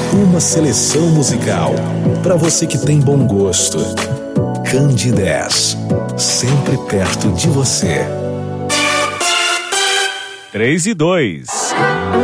Uma seleção musical para você que tem bom gosto. Candidez, sempre perto de você. 3 e 2.